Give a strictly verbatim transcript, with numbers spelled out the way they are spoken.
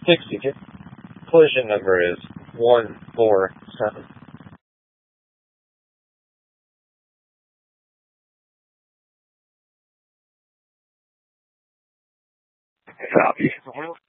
Dixie, collision number is one four seven. Copy.